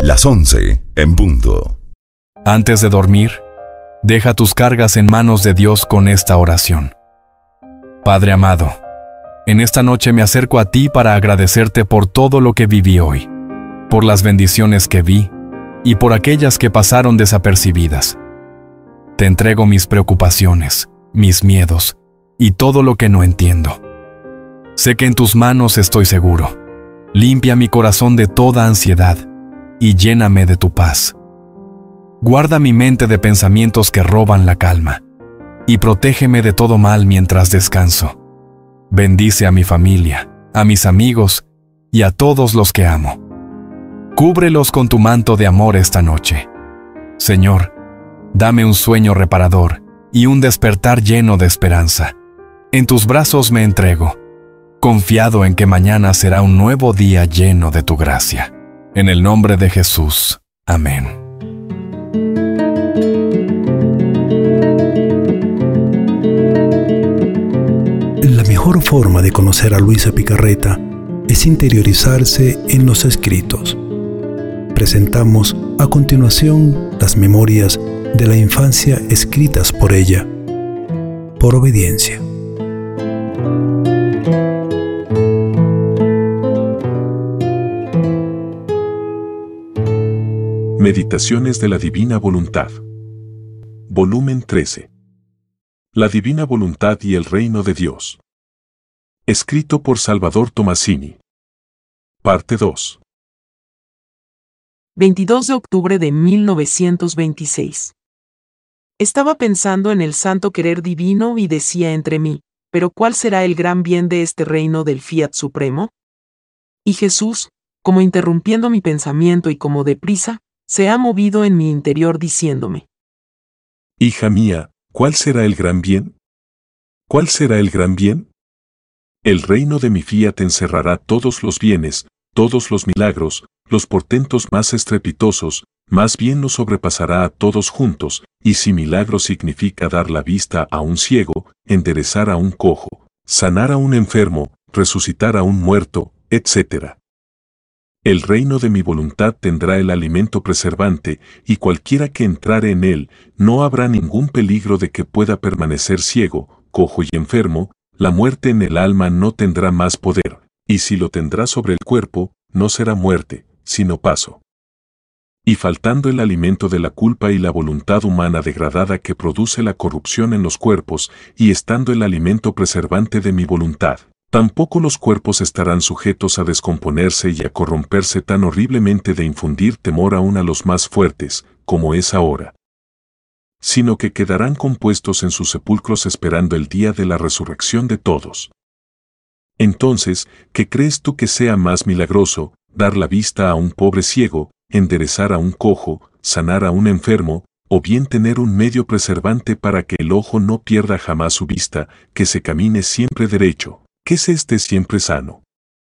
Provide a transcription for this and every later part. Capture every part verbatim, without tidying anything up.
Las once en punto. Antes de dormir, deja tus cargas en manos de Dios con esta oración. Padre amado, en esta noche me acerco a ti para agradecerte por todo lo que viví hoy, por las bendiciones que vi y por aquellas que pasaron desapercibidas. Te entrego mis preocupaciones, mis miedos y todo lo que no entiendo. Sé que en tus manos estoy seguro. Limpia mi corazón de toda ansiedad y lléname de tu paz. Guarda mi mente de pensamientos que roban la calma y protégeme de todo mal mientras descanso. Bendice a mi familia, a mis amigos y a todos los que amo. Cúbrelos con tu manto de amor esta noche. Señor, dame un sueño reparador y un despertar lleno de esperanza. En tus brazos me entrego, confiado en que mañana será un nuevo día lleno de tu gracia. En el nombre de Jesús. Amén. La mejor forma de conocer a Luisa Picarreta es interiorizarse en los escritos. Presentamos a continuación las memorias de la infancia escritas por ella, por obediencia. Meditaciones de la Divina Voluntad. Volumen trece. La Divina Voluntad y el Reino de Dios. Escrito por Salvador Tomasini. Parte dos. veintidós de octubre de mil novecientos veintiséis. Estaba pensando en el santo querer divino y decía entre mí, ¿pero cuál será el gran bien de este reino del Fiat Supremo? Y Jesús, como interrumpiendo mi pensamiento y como deprisa, se ha movido en mi interior diciéndome: Hija mía, ¿cuál será el gran bien? ¿Cuál será el gran bien? El reino de mi Fiat encerrará todos los bienes, todos los milagros, los portentos más estrepitosos, más bien nos sobrepasará a todos juntos, y si milagro significa dar la vista a un ciego, enderezar a un cojo, sanar a un enfermo, resucitar a un muerto, etcétera. El reino de mi voluntad tendrá el alimento preservante, y cualquiera que entrare en él, no habrá ningún peligro de que pueda permanecer ciego, cojo y enfermo, la muerte en el alma no tendrá más poder, y si lo tendrá sobre el cuerpo, no será muerte, sino paso. Y faltando el alimento de la culpa y la voluntad humana degradada que produce la corrupción en los cuerpos, y estando el alimento preservante de mi voluntad, tampoco los cuerpos estarán sujetos a descomponerse y a corromperse tan horriblemente de infundir temor aún a los más fuertes, como es ahora, sino que quedarán compuestos en sus sepulcros esperando el día de la resurrección de todos. Entonces, ¿qué crees tú que sea más milagroso, dar la vista a un pobre ciego, enderezar a un cojo, sanar a un enfermo, o bien tener un medio preservante para que el ojo no pierda jamás su vista, que se camine siempre derecho, que se esté siempre sano?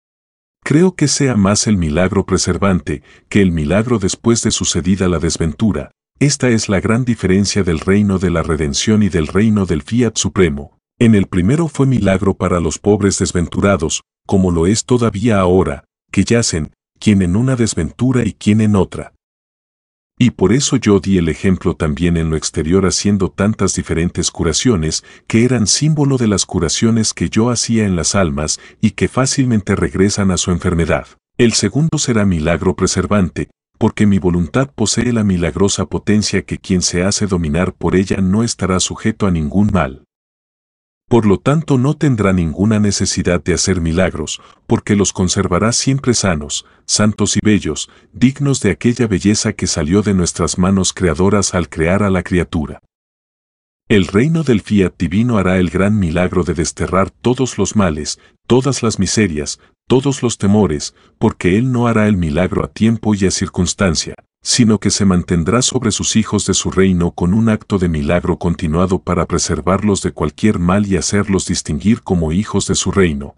Creo que sea más el milagro preservante que el milagro después de sucedida la desventura. Esta es la gran diferencia del reino de la redención y del reino del Fiat Supremo. En el primero fue milagro para los pobres desventurados, como lo es todavía ahora, que yacen, quien en una desventura y quien en otra. Y por eso yo di el ejemplo también en lo exterior haciendo tantas diferentes curaciones, que eran símbolo de las curaciones que yo hacía en las almas y que fácilmente regresan a su enfermedad. El segundo será milagro preservante, porque mi voluntad posee la milagrosa potencia que quien se hace dominar por ella no estará sujeto a ningún mal. Por lo tanto no tendrá ninguna necesidad de hacer milagros, porque los conservará siempre sanos, santos y bellos, dignos de aquella belleza que salió de nuestras manos creadoras al crear a la criatura. El reino del Fiat divino hará el gran milagro de desterrar todos los males, todas las miserias, todos los temores, porque Él no hará el milagro a tiempo y a circunstancia, sino que se mantendrá sobre sus hijos de su reino con un acto de milagro continuado para preservarlos de cualquier mal y hacerlos distinguir como hijos de su reino.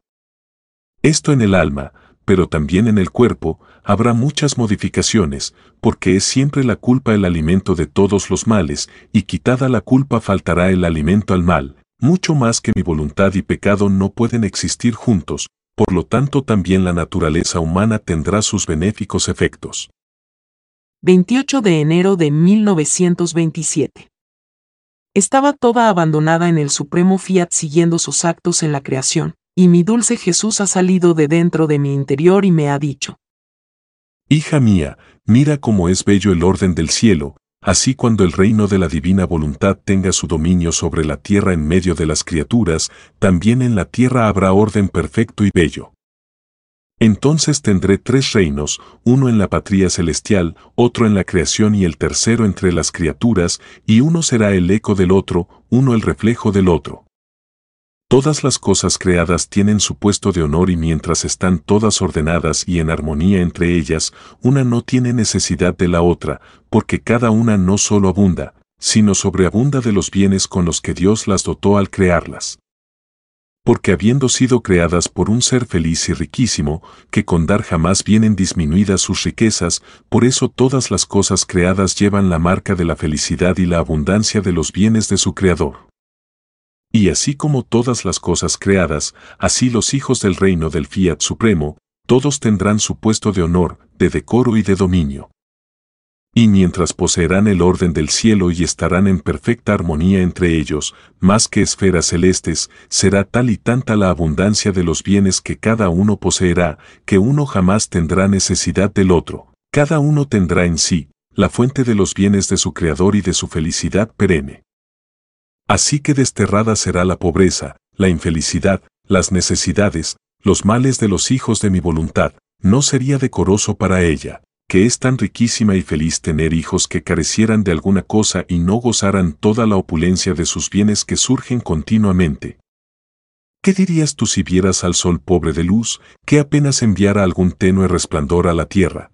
Esto en el alma, pero también en el cuerpo, habrá muchas modificaciones, porque es siempre la culpa el alimento de todos los males, y quitada la culpa faltará el alimento al mal, mucho más que mi voluntad y pecado no pueden existir juntos, por lo tanto también la naturaleza humana tendrá sus benéficos efectos. veintiocho de enero de mil novecientos veintisiete. Estaba toda abandonada en el supremo fiat siguiendo sus actos en la creación, y mi dulce Jesús ha salido de dentro de mi interior y me ha dicho: Hija mía, mira cómo es bello el orden del cielo, así cuando el reino de la divina voluntad tenga su dominio sobre la tierra en medio de las criaturas, también en la tierra habrá orden perfecto y bello. Entonces tendré tres reinos, uno en la patria celestial, otro en la creación y el tercero entre las criaturas, y uno será el eco del otro, uno el reflejo del otro. Todas las cosas creadas tienen su puesto de honor y mientras están todas ordenadas y en armonía entre ellas, una no tiene necesidad de la otra, porque cada una no solo abunda, sino sobreabunda de los bienes con los que Dios las dotó al crearlas. Porque habiendo sido creadas por un ser feliz y riquísimo, que con dar jamás vienen disminuidas sus riquezas, por eso todas las cosas creadas llevan la marca de la felicidad y la abundancia de los bienes de su Creador. Y así como todas las cosas creadas, así los hijos del reino del Fiat Supremo, todos tendrán su puesto de honor, de decoro y de dominio. Y mientras poseerán el orden del cielo y estarán en perfecta armonía entre ellos, más que esferas celestes, será tal y tanta la abundancia de los bienes que cada uno poseerá, que uno jamás tendrá necesidad del otro. Cada uno tendrá en sí la fuente de los bienes de su Creador y de su felicidad perenne. Así que desterrada será la pobreza, la infelicidad, las necesidades, los males de los hijos de mi voluntad. No sería decoroso para ella, que es tan riquísima y feliz, tener hijos que carecieran de alguna cosa y no gozaran toda la opulencia de sus bienes que surgen continuamente. ¿Qué dirías tú si vieras al sol pobre de luz, que apenas enviara algún tenue resplandor a la tierra?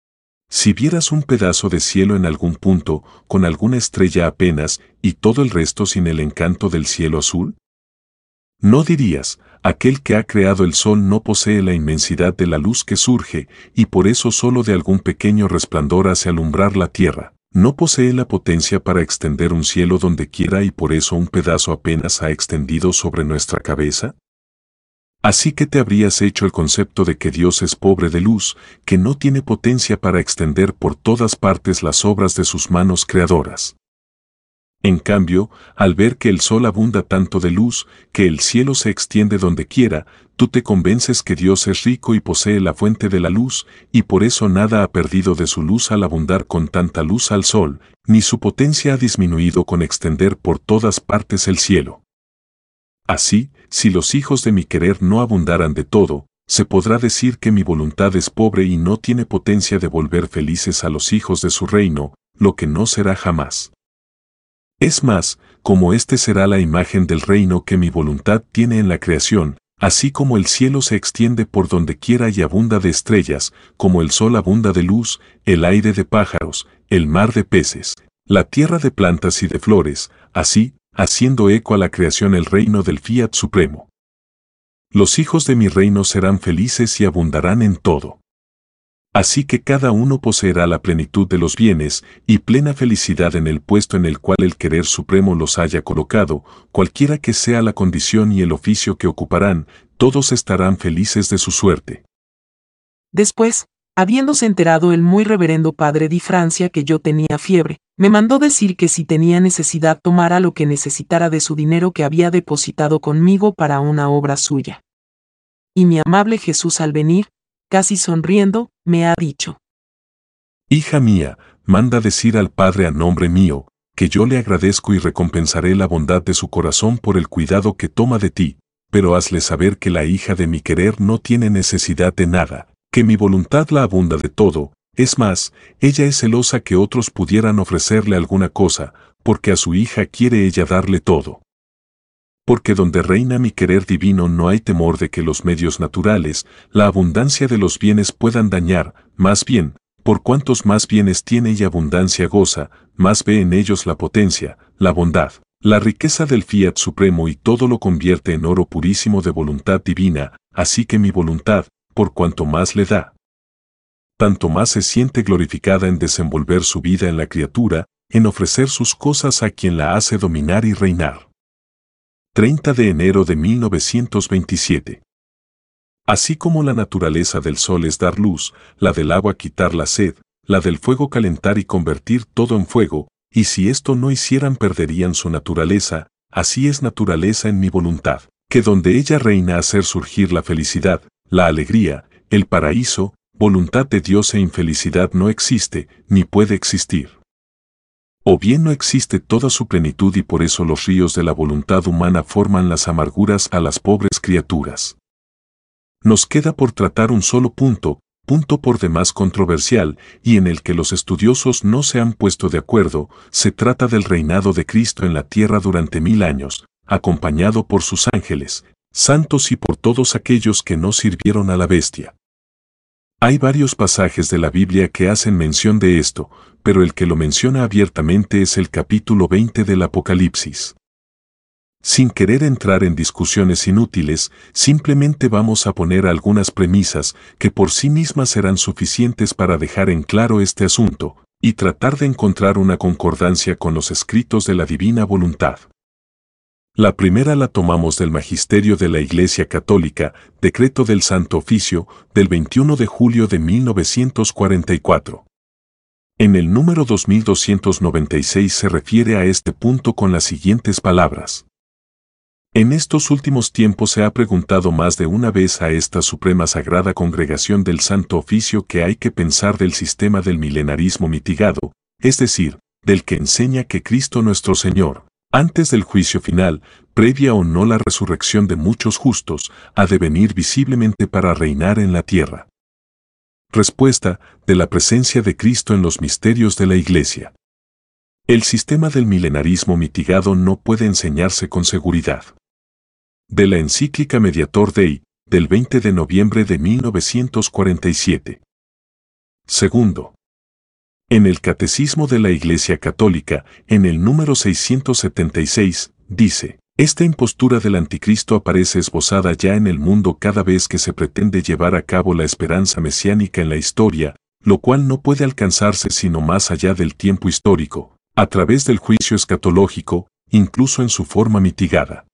Si vieras un pedazo de cielo en algún punto, con alguna estrella apenas, y todo el resto sin el encanto del cielo azul? ¿No dirías: aquel que ha creado el sol no posee la inmensidad de la luz que surge, y por eso solo de algún pequeño resplandor hace alumbrar la tierra? ¿No posee la potencia para extender un cielo donde quiera y por eso un pedazo apenas ha extendido sobre nuestra cabeza? Así que te habrías hecho el concepto de que Dios es pobre de luz, que no tiene potencia para extender por todas partes las obras de sus manos creadoras. En cambio, al ver que el sol abunda tanto de luz, que el cielo se extiende donde quiera, tú te convences que Dios es rico y posee la fuente de la luz, y por eso nada ha perdido de su luz al abundar con tanta luz al sol, ni su potencia ha disminuido con extender por todas partes el cielo. Así, si los hijos de mi querer no abundaran de todo, se podrá decir que mi voluntad es pobre y no tiene potencia de volver felices a los hijos de su reino, lo que no será jamás. Es más, como este será la imagen del reino que mi voluntad tiene en la creación, así como el cielo se extiende por donde quiera y abunda de estrellas, como el sol abunda de luz, el aire de pájaros, el mar de peces, la tierra de plantas y de flores, así, haciendo eco a la creación el reino del Fiat Supremo. Los hijos de mi reino serán felices y abundarán en todo. Así que cada uno poseerá la plenitud de los bienes y plena felicidad en el puesto en el cual el querer supremo los haya colocado, cualquiera que sea la condición y el oficio que ocuparán, todos estarán felices de su suerte. Después, habiéndose enterado el muy reverendo padre Di Francia que yo tenía fiebre, me mandó decir que si tenía necesidad tomara lo que necesitara de su dinero que había depositado conmigo para una obra suya. Y mi amable Jesús al venir, casi sonriendo, me ha dicho: Hija mía, manda decir al Padre a nombre mío, que yo le agradezco y recompensaré la bondad de su corazón por el cuidado que toma de ti, pero hazle saber que la hija de mi querer no tiene necesidad de nada, que mi voluntad la abunda de todo. Es más, ella es celosa que otros pudieran ofrecerle alguna cosa, porque a su hija quiere ella darle todo. Porque donde reina mi querer divino no hay temor de que los medios naturales, la abundancia de los bienes puedan dañar, más bien, por cuantos más bienes tiene y abundancia goza, más ve en ellos la potencia, la bondad, la riqueza del Fiat Supremo y todo lo convierte en oro purísimo de voluntad divina, así que mi voluntad, por cuanto más le da, tanto más se siente glorificada en desenvolver su vida en la criatura, en ofrecer sus cosas a quien la hace dominar y reinar. treinta de enero de mil novecientos veintisiete. Así como la naturaleza del sol es dar luz, la del agua quitar la sed, la del fuego calentar y convertir todo en fuego, y si esto no hicieran perderían su naturaleza, así es naturaleza en mi voluntad, que donde ella reina hacer surgir la felicidad, la alegría, el paraíso, voluntad de Dios e infelicidad no existe, ni puede existir. O bien no existe toda su plenitud y por eso los ríos de la voluntad humana forman las amarguras a las pobres criaturas. Nos queda por tratar un solo punto, punto por demás controversial, y en el que los estudiosos no se han puesto de acuerdo, se trata del reinado de Cristo en la tierra durante mil años, acompañado por sus ángeles, santos y por todos aquellos que no sirvieron a la bestia. Hay varios pasajes de la Biblia que hacen mención de esto, pero el que lo menciona abiertamente es el capítulo veinte del Apocalipsis. Sin querer entrar en discusiones inútiles, simplemente vamos a poner algunas premisas que por sí mismas serán suficientes para dejar en claro este asunto, y tratar de encontrar una concordancia con los escritos de la divina voluntad. La primera la tomamos del Magisterio de la Iglesia Católica, decreto del Santo Oficio, del veintiuno de julio de mil novecientos cuarenta y cuatro. En el número dos mil doscientos noventa y seis se refiere a este punto con las siguientes palabras. En estos últimos tiempos se ha preguntado más de una vez a esta Suprema Sagrada Congregación del Santo Oficio qué hay que pensar del sistema del milenarismo mitigado, es decir, del que enseña que Cristo nuestro Señor, antes del juicio final, previa o no la resurrección de muchos justos, ha de venir visiblemente para reinar en la tierra. Respuesta, de la presencia de Cristo en los misterios de la Iglesia. El sistema del milenarismo mitigado no puede enseñarse con seguridad. De la encíclica Mediator Dei, del veinte de noviembre de mil novecientos cuarenta y siete. Segundo. En el Catecismo de la Iglesia Católica, en el número seiscientos setenta y seis, dice, esta impostura del anticristo aparece esbozada ya en el mundo cada vez que se pretende llevar a cabo la esperanza mesiánica en la historia, lo cual no puede alcanzarse sino más allá del tiempo histórico, a través del juicio escatológico, incluso en su forma mitigada.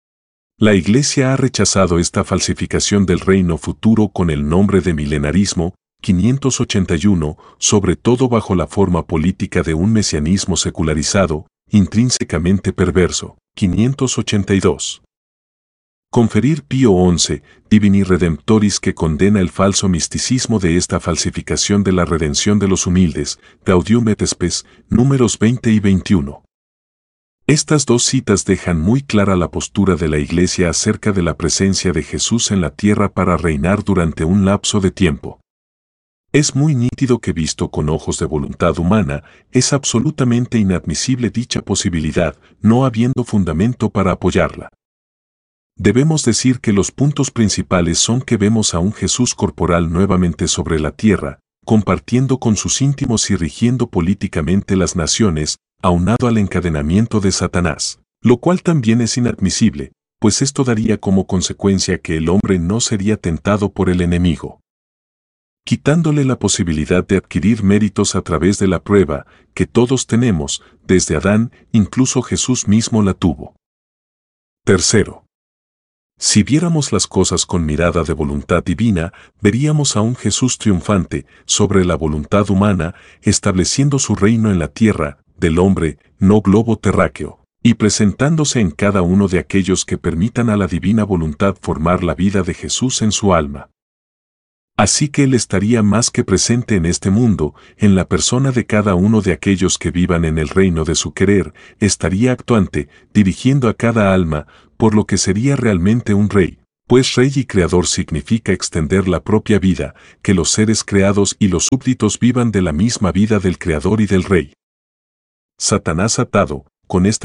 La Iglesia ha rechazado esta falsificación del reino futuro con el nombre de milenarismo, quinientos ochenta y uno, sobre todo bajo la forma política de un mesianismo secularizado, intrínsecamente perverso, quinientos ochenta y dos. Conferir Pío once, Divini Redemptoris que condena el falso misticismo de esta falsificación de la redención de los humildes, Gaudium et Spes, números veinte y veintiuno. Estas dos citas dejan muy clara la postura de la Iglesia acerca de la presencia de Jesús en la tierra para reinar durante un lapso de tiempo. Es muy nítido que visto con ojos de voluntad humana, es absolutamente inadmisible dicha posibilidad, no habiendo fundamento para apoyarla. Debemos decir que los puntos principales son que vemos a un Jesús corporal nuevamente sobre la tierra, compartiendo con sus íntimos y rigiendo políticamente las naciones, aunado al encadenamiento de Satanás, lo cual también es inadmisible, pues esto daría como consecuencia que el hombre no sería tentado por el enemigo, quitándole la posibilidad de adquirir méritos a través de la prueba, que todos tenemos, desde Adán, incluso Jesús mismo la tuvo. Tercero. Si viéramos las cosas con mirada de voluntad divina, veríamos a un Jesús triunfante sobre la voluntad humana, estableciendo su reino en la tierra, del hombre, no globo terráqueo, y presentándose en cada uno de aquellos que permitan a la divina voluntad formar la vida de Jesús en su alma. Así que Él estaría más que presente en este mundo, en la persona de cada uno de aquellos que vivan en el reino de su querer, estaría actuante, dirigiendo a cada alma, por lo que sería realmente un rey, pues rey y creador significa extender la propia vida, que los seres creados y los súbditos vivan de la misma vida del creador y del rey. Satanás atado, con esta